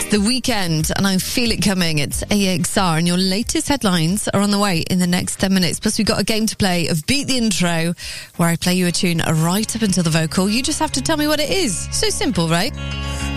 The weekend, and I feel it coming. It's AXR, and your latest headlines are on the way in the next 10 minutes. Plus, we've got a game to play of Beat the Intro, where I play you a tune right up until the vocal. You just have to tell me what it is. So simple, right?